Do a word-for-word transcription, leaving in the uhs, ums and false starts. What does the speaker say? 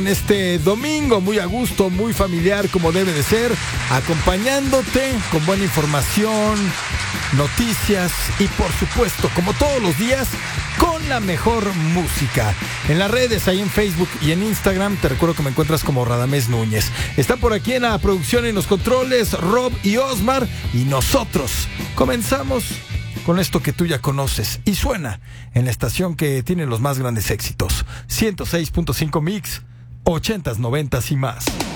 Este domingo muy a gusto, muy familiar como debe de ser, acompañándote con buena información, noticias y por supuesto, como todos los días, con la mejor música. En las redes, ahí en Facebook y en Instagram, te recuerdo que me encuentras como Radamés Núñez. Está por aquí en la producción y en los controles Rob y Osmar, y nosotros comenzamos con esto que tú ya conoces y suena en la estación que tiene los más grandes éxitos, ciento seis punto cinco Mix, ochentas, noventas y más.